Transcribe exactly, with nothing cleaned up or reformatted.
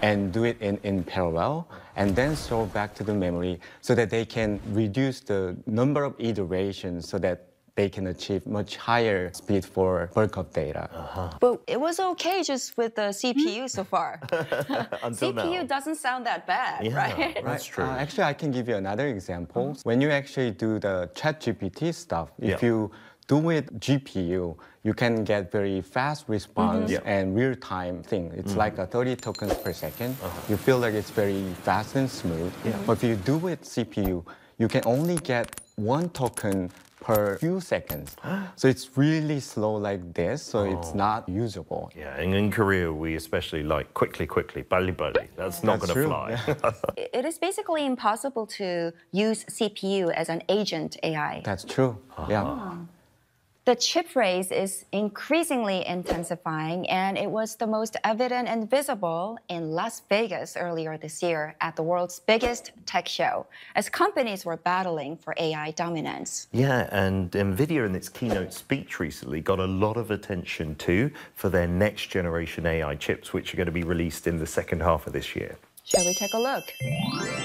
and do it in, in parallel, and then throw back to the memory so that they can reduce the number of iterations so that they can achieve much higher speed for bulk of data. Uh-huh. But it was okay just with the C P U so far. Until C P U now. doesn't sound that bad, Yeah, right? that's true. Uh, actually, I can give you another example. When you actually do the ChatGPT stuff, if Yeah. you do it G P U, you can get very fast response Mm-hmm. and real-time thing. It's Mm-hmm. like a thirty tokens per second. Uh-huh. You feel like it's very fast and smooth. Yeah. But if you do it C P U, you can only get one token per few seconds. So it's really slow like this, so Oh. it's not usable. Yeah, and in Korea, we especially like quickly, quickly, 빨리, 빨리. That's not That's going to true. fly. It is basically impossible to use C P U as an agent A I. That's true. Yeah. The chip race is increasingly intensifying, and it was the most evident and visible in Las Vegas earlier this year at the world's biggest tech show, as companies were battling for A I dominance. Yeah, and NVIDIA in its keynote speech recently got a lot of attention too for their next generation A I chips, which are going to be released in the second half of this year. Shall we take a look?